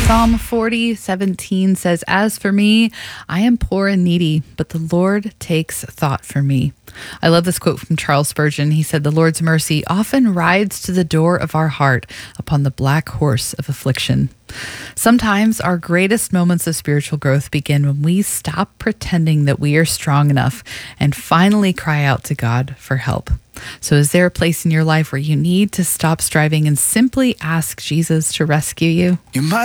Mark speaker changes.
Speaker 1: Psalm 40:17 says, "As for me, I am poor and needy, but the Lord takes thought for me." I love this quote from Charles Spurgeon. He said, "The Lord's mercy often rides to the door of our heart upon the black horse of affliction." Sometimes our greatest moments of spiritual growth begin when we stop pretending that we are strong enough and finally cry out to God for help. So is there a place in your life where you need to stop striving and simply ask Jesus to rescue you?
Speaker 2: You might